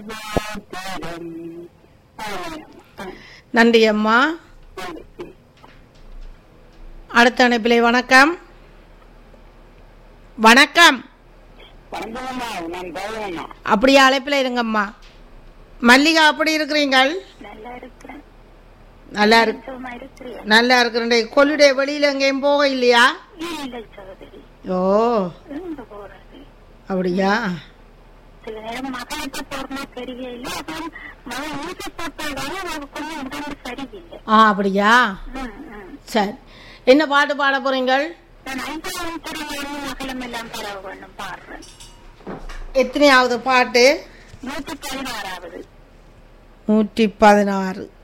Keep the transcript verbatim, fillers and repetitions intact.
நன்றி அம்மா. அடுத்த அனுப்பிலே வணக்கம். வணக்கம். அப்படியே அழைப்பில் இருங்கம்மா. மல்லிகா அப்படி இருக்கிறீங்கள்? நல்லா இருக்கு. நல்லா இருக்கிறேன். கொள்ளுடைய வெளியில எங்கேயும் போக இல்லையா? ஓ அப்படியா? ஆ அப்படியா? சரி, என்ன பாட்டு பாட போறீங்கள்? எத்தனையாவது பாட்டு? நூற்றி பதினாறு.